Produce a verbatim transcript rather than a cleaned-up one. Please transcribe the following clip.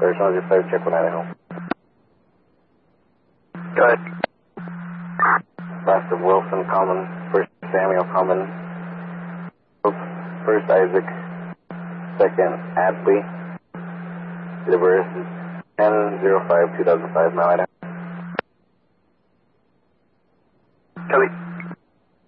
First one zero five, check one Idaho. Go ahead. Last of Wilson, Common. First Samuel, Common. First Isaac. Second Adley. Universe ten zero five, two thousand five, Mile Idaho. Copy.